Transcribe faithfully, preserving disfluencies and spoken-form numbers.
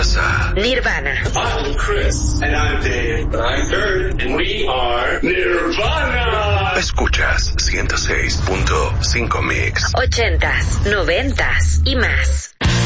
Escuchas a Nirvana. I'm Chris. And I'm Dave. And I'm Kurt. And we are Nirvana. Escuchas ciento seis punto cinco Mix. Ochentas, noventas y más.